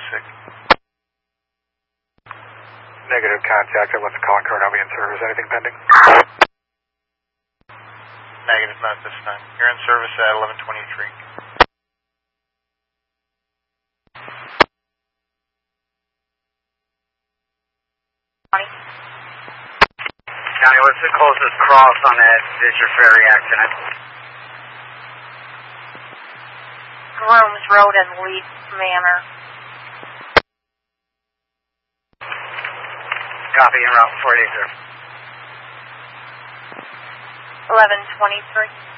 sick. Negative contact. I wasn't calling current. I'll be in service. Anything pending? Negative, not this time. You're in service at 1123. County, what's the closest cross on that Fisher Ferry accident? Grooms Road and Leaf Manor. Copy en route for you, sir. 1123.